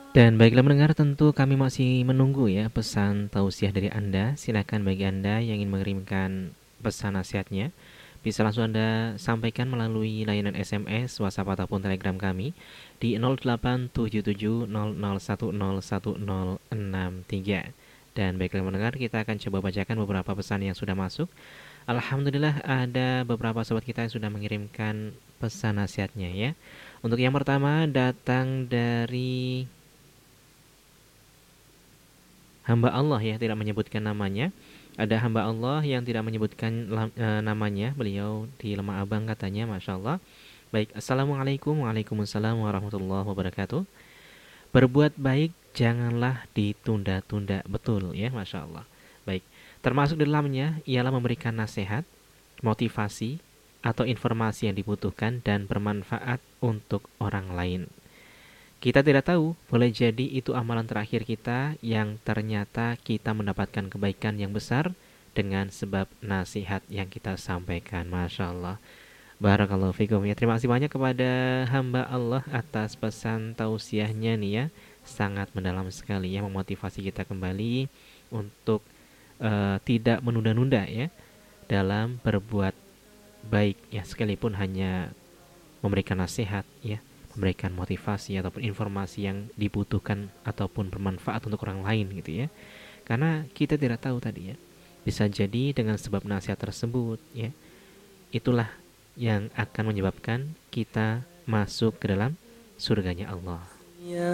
Dan baiklah mendengar, tentu kami masih menunggu ya pesan tausiah dari Anda. Silakan bagi Anda yang ingin mengirimkan pesan nasihatnya, bisa langsung Anda sampaikan melalui layanan SMS, WhatsApp ataupun Telegram kami di 087700101063. Dan baiklah mendengar, kita akan coba bacakan beberapa pesan yang sudah masuk. Alhamdulillah ada beberapa sobat kita yang sudah mengirimkan pesan nasihatnya ya. Untuk yang pertama datang dari hamba Allah ya, tidak menyebutkan namanya. Ada hamba Allah yang tidak menyebutkan namanya. Beliau di Lemah Abang katanya, Masya Allah. Baik, Assalamualaikum. Waalaikumsalam warahmatullahi wabarakatuh. Berbuat baik janganlah ditunda-tunda. Betul ya, Masya Allah. Baik, termasuk di dalamnya ialah memberikan nasihat, motivasi, atau informasi yang dibutuhkan dan bermanfaat untuk orang lain. Kita tidak tahu, boleh jadi itu amalan terakhir kita yang ternyata kita mendapatkan kebaikan yang besar dengan sebab nasihat yang kita sampaikan. Masya Allah. Barakallahu fikum ya. Terima kasih banyak kepada hamba Allah atas pesan tausiahnya nih ya. Sangat mendalam sekali ya, memotivasi kita kembali untuk tidak menunda-nunda ya dalam berbuat baik ya, sekalipun hanya memberikan nasihat ya, memberikan motivasi ataupun informasi yang dibutuhkan ataupun bermanfaat untuk orang lain gitu ya. Karena kita tidak tahu tadi ya, bisa jadi dengan sebab nasihat tersebut ya, itulah yang akan menyebabkan kita masuk ke dalam surganya Allah.